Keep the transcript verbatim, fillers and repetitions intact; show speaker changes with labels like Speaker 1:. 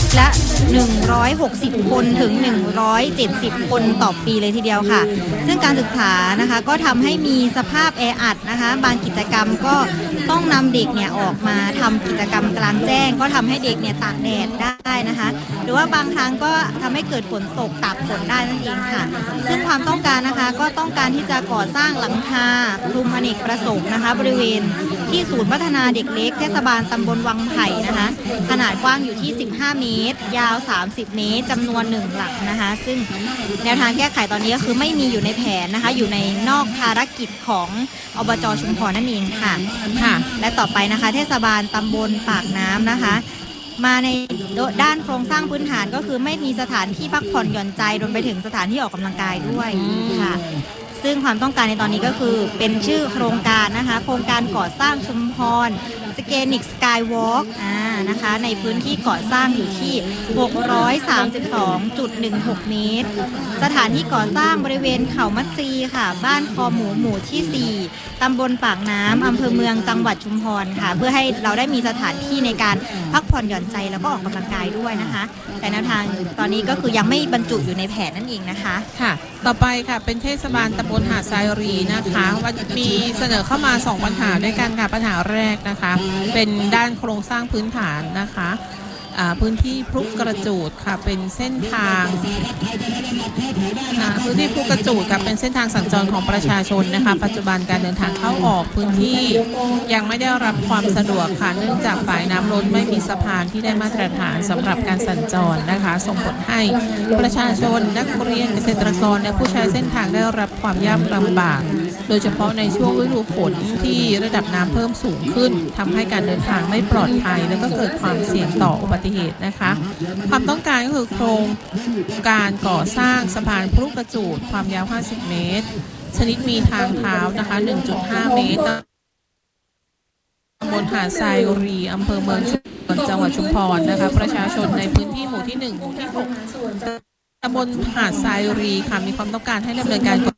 Speaker 1: ละหนึ่งร้อยหกสิบคนถึงหนึ่งร้อยเจ็ดสิบคนต่อปีเลยทีเดียวค่ะซึ่งการศึกษานะคะก็ทำให้มีสภาพแออัดนะคะบางกิจกรรมก็ต้องนำเด็กเนี่ยออกมาทำกิจกรรมกลางแจ้งก็ทำให้เด็กเนี่ยตากแดดได้นะคะหรือว่าบางครั้งก็ทำให้เกิดฝนตกตากฝนได้นั่นเองค่ะซึ่งความต้องการนะคะก็ต้องการที่จะก่อสร้างหลังคาคลุมอเนกประสงค์นะคะบริเวณที่ศูนย์พัฒนาเด็กเล็กเทศบาลตำบลวังไผ่นะคะขนาดกว้างอยู่ที่สิบห้าเมตรยาวสามสิบเมตรจำนวนหนึ่งหลังนะคะซึ่งแนวทางแก้ไขตอนนี้ก็คือไม่มีอยู่ในแผนนะคะอยู่ในนอกภารกิจของอบจ.ชุมพรนั่นเองค่ะค่ะและต่อไปนะคะเทศบาลตำบลปากน้ำนะคะมาในด้านโครงสร้างพื้นฐานก็คือไม่มีสถานที่พักผ่อนหย่อนใจรวมไปถึงสถานที่ออกกำลังกายด้วยค่ะซึ่งความต้องการในตอนนี้ก็คือเป็นชื่อโครงการนะคะโครงการก่อสร้างชุมพรสเกนิกสกายวอล์กอ่านะคะในพื้นที่ก่อสร้างอยู่ที่หกร้อยสามสิบสองจุดหนึ่งหก เมตรสถานที่ก่อสร้างบริเวณเขามัดซีค่ะบ้านคอหมูหมู่ที่สี่ตำบลปากน้ำอำเภอเมืองจังหวัดชุมพรค่ะเพื่อให้เราได้มีสถานที่ในการพักผ่อนหย่อนใจแล้วก็ออกกำลังกายด้วยนะคะแต่แนวทางตอนนี้ก็คือยังไม่บรรจุอยู่ในแผนนั่นเองนะคะ
Speaker 2: ค่ะต่อไปค่ะเป็นเทศบาลตำบลหาดทรายรีนะคะว่ามีเสนอเข้ามาสองปัญหาด้วยกันค่ะปัญหาแรกนะคะเป็นด้านโครงสร้างพื้นฐานนะคะพื้นที่พลุกระจูดค่ะเป็นเส้นทางพื้นที่พลุกระจูดค่ะเป็นเส้นทางสัญจรของประชาชนนะคะปัจจุบันการเดินทางเข้าออกพื้นที่ยังไม่ได้รับความสะดวกค่ะเนื่องจากฝ่ายน้ำล้นไม่มีสะพานที่ได้มาตรฐานสำหรับการสัญจรนะคะส่งผลให้ประชาชนนักเรียนเกษตรกรและผู้ใช้เส้นทางได้รับความยากลำบากโดยเฉพาะในช่วงฤดูฝนที่ระดับน้ำเพิ่มสูงขึ้นทำให้การเดินทางไม่ปลอดภัยและก็เกิดความเสี่ยงต่ออุบัติเหตุนะคะความต้องการก็คือโครงการก่อสร้างสะพานพลุกระจูดความยาวห้าสิบเมตรชนิดมีทางเท้านะคะ หนึ่งจุดห้า เมตรตำบลหาดทรายรีอำเภอเมืองจังหวัดชุมพรนะคะประชาชนในพื้นที่หมู่ที่หนึ่งหมู่ที่หกตำบลหาดทรายรีค่ะมีความต้องการให้ดำเนินการ